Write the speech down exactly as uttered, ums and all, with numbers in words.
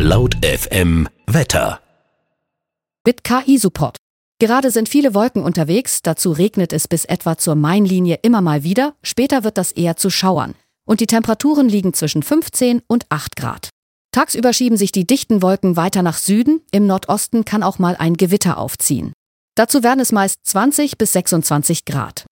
Laut F M Wetter. Mit K I-Support. Gerade sind viele Wolken unterwegs, dazu regnet es bis etwa zur Mainlinie immer mal wieder, später wird das eher zu Schauern. Und die Temperaturen liegen zwischen fünfzehn und acht Grad. Tagsüber schieben sich die dichten Wolken weiter nach Süden, im Nordosten kann auch mal ein Gewitter aufziehen. Dazu werden es meist zwanzig bis sechsundzwanzig Grad.